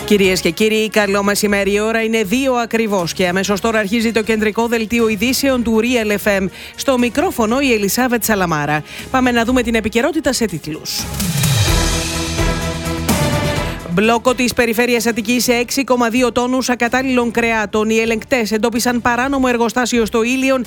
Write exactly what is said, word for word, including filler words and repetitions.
Κυρίες και κύριοι, καλό μεσημέρι. Η ώρα είναι δύο ακριβώς και αμέσως τώρα αρχίζει το κεντρικό δελτίο ειδήσεων του Real εφ εμ. Στο μικρόφωνο η Ελισάβετ Σαλαμάρα. Πάμε να δούμε την επικαιρότητα σε τίτλους. Μπλόκο της περιφέρειας Αττικής σε έξι κόμμα δύο τόνους ακατάλληλων κρεάτων. Οι ελεγκτές εντόπισαν παράνομο εργοστάσιο στο Ήλιον